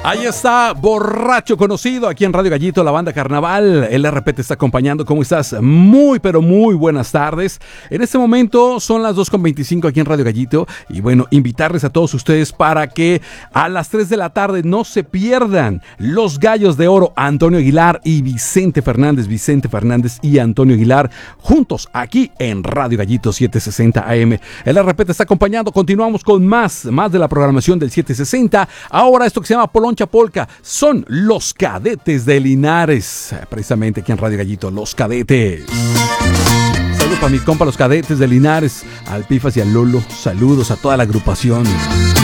Ahí está, borracho conocido aquí en Radio Gallito, la banda Carnaval. El RP te está acompañando. ¿Cómo estás? Muy, pero muy buenas tardes. En este momento son las 2:25 aquí en Radio Gallito. Y bueno, invitarles a todos ustedes para que a las 3 de la tarde no se pierdan los Gallos de Oro, Antonio Aguilar y Vicente Fernández. Vicente Fernández y Antonio Aguilar juntos aquí en Radio Gallito 760 AM. El RP te está acompañando. Continuamos con más de la programación del 760. Ahora esto que se llama Poloncha Polka son los Cadetes de Linares, precisamente aquí en Radio Gallito, los Cadetes. Saludos para mis compas los Cadetes de Linares, al Pifas y al Lolo. Saludos a toda la agrupación.